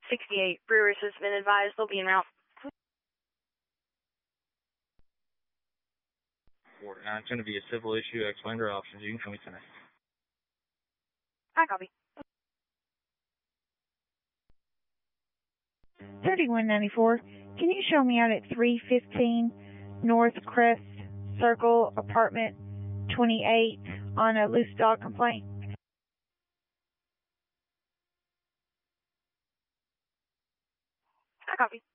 68. Brewers has been advised they'll be en route. 49. It's going to be a civil issue. Explain their options. You can show me tonight. I copy. 3194. Can you show me out at 315 North Crest Circle, apartment 28, on a loose dog complaint? I copy.